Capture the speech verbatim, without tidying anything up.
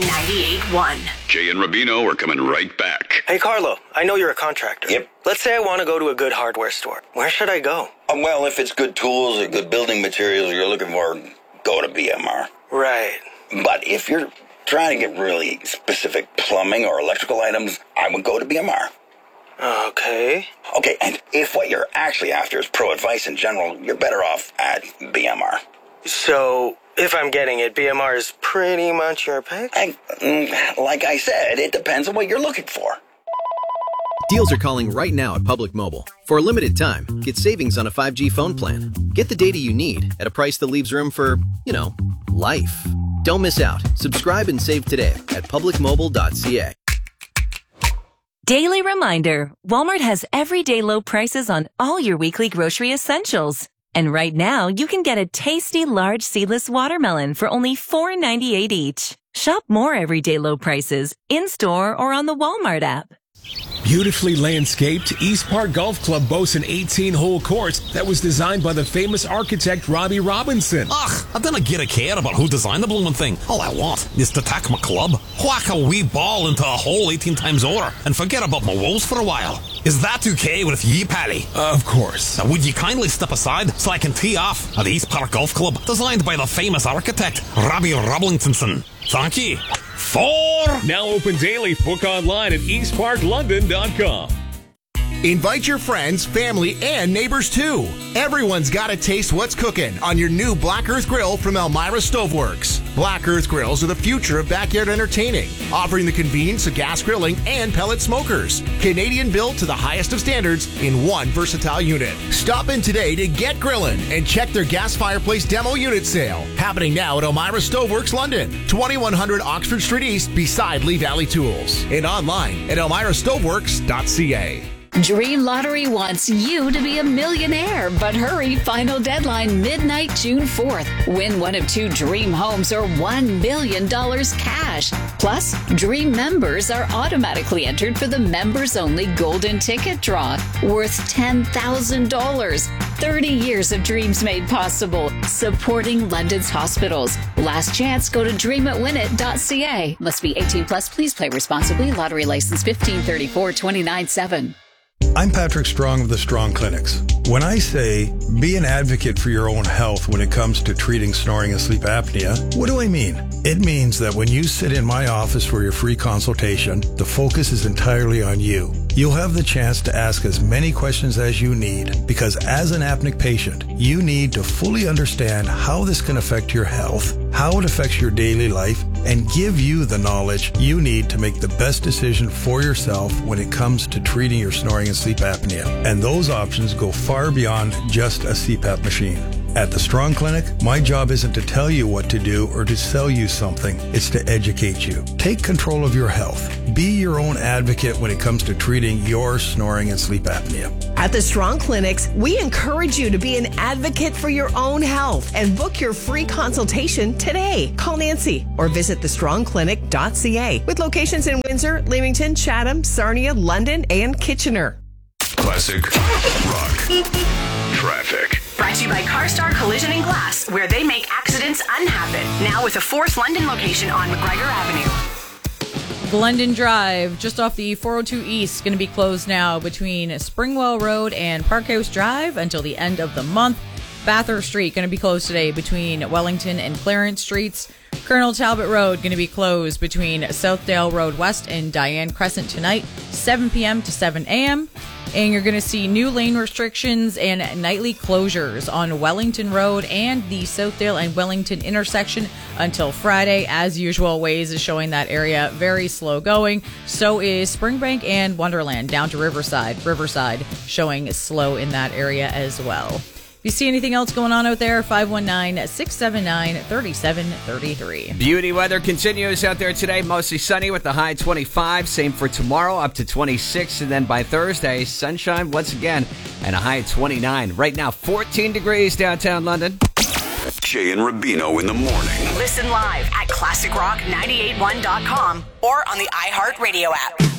ninety-eight point one. Jay and Rubino are coming right back. Hey, Carlo, I know you're a contractor. Yep. Let's say I want to go to a good hardware store. Where should I go? Um, well, if it's good tools or good building materials you're looking for, go to B M R. Right. But if you're trying to get really specific plumbing or electrical items, I would go to B M R. Okay. Okay, and if what you're actually after is pro advice in general, you're better off at B M R. So, if I'm getting it, B M R is pretty much your pick? I, mm, like I said, it depends on what you're looking for. Deals are calling right now at Public Mobile. For a limited time, get savings on a five G phone plan. Get the data you need at a price that leaves room for, you know, life. Don't miss out. Subscribe and save today at public mobile dot c a. Daily reminder, Walmart has everyday low prices on all your weekly grocery essentials. And right now, you can get a tasty large seedless watermelon for only four ninety-eight each. Shop more everyday low prices in-store or on the Walmart app. Beautifully landscaped, East Park Golf Club boasts an eighteen-hole course that was designed by the famous architect Robbie Robinson. Ugh, I don't get a care about who designed the blooming thing. All I want is to tack my club, whack a wee ball into a hole eighteen times over, and forget about my woes for a while. Is that okay with ye, Pally? Uh, of course. Now, would you kindly step aside so I can tee off at the East Park Golf Club, designed by the famous architect Robbie Robinson? Thank you. Four. Now open daily. Book online at east park london dot com. Invite your friends, family, and neighbors too. Everyone's got to taste what's cooking on your new Black Earth Grill from Elmira Stoveworks. Black Earth Grills are the future of backyard entertaining, offering the convenience of gas grilling and pellet smokers. Canadian built to the highest of standards in one versatile unit. Stop in today to get grilling and check their gas fireplace demo unit sale. Happening now at Elmira Stoveworks London, twenty-one hundred Oxford Street East beside Lee Valley Tools. And online at elmira stoveworks dot c a. Dream Lottery wants you to be a millionaire, but hurry, final deadline midnight June fourth. Win one of two Dream homes or one million dollars cash. Plus, Dream members are automatically entered for the members-only golden ticket draw worth ten thousand dollars. thirty years of dreams made possible, supporting London's hospitals. Last chance, go to dream it win it dot c a. Must be eighteen plus. Please play responsibly. Lottery license fifteen thirty-four twenty-nine seven. I'm Patrick Strong of the Strong Clinics. When I say be an advocate for your own health when it comes to treating snoring and sleep apnea, what do I mean? It means that when you sit in my office for your free consultation, the focus is entirely on you. You'll have the chance to ask as many questions as you need, because as an apneic patient, you need to fully understand how this can affect your health, how it affects your daily life, and give you the knowledge you need to make the best decision for yourself when it comes to treating your snoring and sleep apnea. And those options go far beyond just a C PAP machine. At the Strong Clinic, my job isn't to tell you what to do or to sell you something. It's to educate you. Take control of your health. Be your own advocate when it comes to treating your snoring and sleep apnea. At the Strong Clinics, we encourage you to be an advocate for your own health and book your free consultation today. Call Nancy or visit the strong clinic dot c a with locations in Windsor, Leamington, Chatham, Sarnia, London, and Kitchener. Classic Rock Traffic. Brought to you by CarStar Collision and Glass, where they make accidents unhappen. Now with a fourth London location on McGregor Avenue. Glendon Drive, just off the four oh two East, going to be closed now between Springwell Road and Parkhouse Drive until the end of the month. Bathurst Street going to be closed today between Wellington and Clarence Streets. Colonel Talbot Road going to be closed between Southdale Road West and Diane Crescent tonight, seven p.m. to seven a.m. And you're going to see new lane restrictions and nightly closures on Wellington Road and the Southdale and Wellington intersection until Friday. As usual, Waze is showing that area very slow going. So is Springbank and Wonderland down to Riverside. Riverside showing slow in that area as well. If you see anything else going on out there, five one nine, six seven nine, three seven three three. Beauty weather continues out there today. Mostly sunny with the high twenty-five. Same for tomorrow, up to twenty-six. And then by Thursday, sunshine once again and a high twenty-nine. Right now, fourteen degrees downtown London. Jay and Rubino in the morning. Listen live at classic rock nine eight one dot com or on the iHeartRadio app.